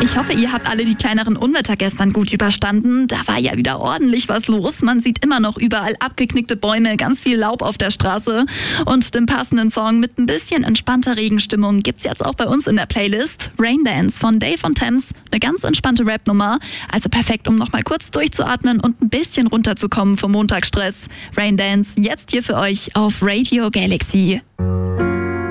Ich hoffe, ihr habt alle die kleineren Unwetter gestern gut überstanden. Da war ja wieder ordentlich was los. Man sieht immer noch überall abgeknickte Bäume, ganz viel Laub auf der Straße. Und den passenden Song mit ein bisschen entspannter Regenstimmung gibt's jetzt auch bei uns in der Playlist. Rain Dance von Dave und Thames. Eine ganz entspannte Rap-Nummer. Also perfekt, um nochmal kurz durchzuatmen und ein bisschen runterzukommen vom Montagsstress. Rain Dance jetzt hier für euch auf Radio Galaxy.